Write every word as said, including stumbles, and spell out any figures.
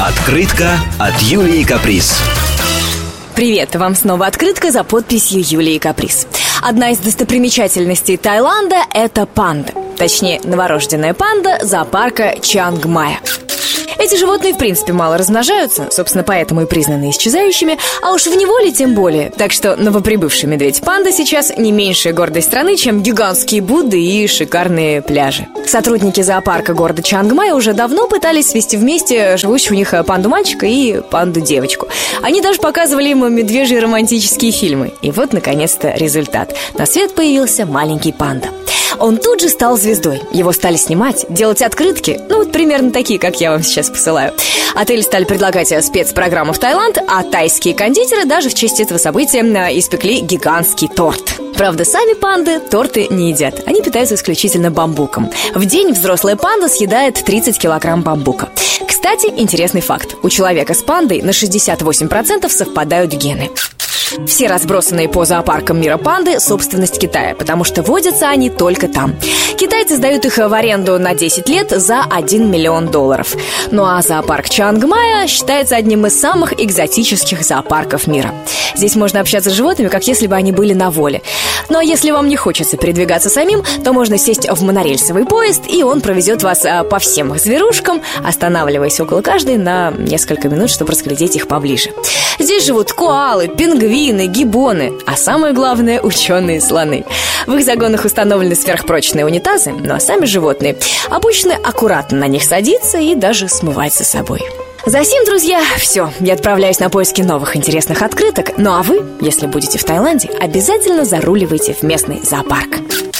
Открытка от Юлии Каприз. Привет, вам снова открытка за подписью Юлии Каприз. Одна из достопримечательностей Таиланда – это панда. Точнее, новорожденная панда зоопарка Чиангмая. Эти животные в принципе мало размножаются, собственно, поэтому и признаны исчезающими, а уж в неволе тем более. Так что новоприбывший медведь-панда сейчас не меньшая гордость страны, чем гигантские Будды и шикарные пляжи. Сотрудники зоопарка города Чиангмая уже давно пытались свести вместе живущего у них панду-мальчика и панду-девочку. Они даже показывали им медвежьи романтические фильмы. И вот, наконец-то, результат. На свет появился маленький панда. Он тут же стал звездой. Его стали снимать, делать открытки. Ну, вот примерно такие, как я вам сейчас посылаю. Отели стали предлагать спецпрограмму в Таиланд, а тайские кондитеры даже в честь этого события испекли гигантский торт. Правда, сами панды торты не едят. Они питаются исключительно бамбуком. В день взрослая панда съедает тридцать килограмм бамбука. Кстати, интересный факт. У человека с пандой на шестьдесят восемь процентов совпадают гены. Все разбросанные по зоопаркам мира панды – собственность Китая, потому что водятся они только там. Китайцы сдают их в аренду на десять лет за один миллион долларов. Ну а зоопарк Чиангмая считается одним из самых экзотических зоопарков мира. Здесь можно общаться с животными, как если бы они были на воле. Ну а если вам не хочется передвигаться самим, то можно сесть в монорельсовый поезд, и он провезет вас по всем их зверушкам, останавливаясь около каждой на несколько минут, чтобы разглядеть их поближе. Здесь живут коалы, пингвины, гиббоны, а самое главное – ученые-слоны. В их загонах установлены сверхпрочные унитазы, ну а сами животные обычно аккуратно на них садиться и даже смывать за собой. Засим, друзья, все, я отправляюсь на поиски новых интересных открыток. Ну а вы, если будете в Таиланде, обязательно заруливайте в местный зоопарк.